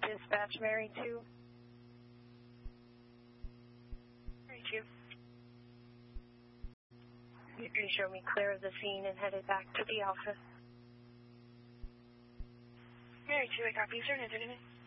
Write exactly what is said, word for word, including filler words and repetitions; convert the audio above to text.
Dispatch, Mary two. Mary two. You can show me clear of the scene and headed back to the office. Mary two, I copy. Is there an incident?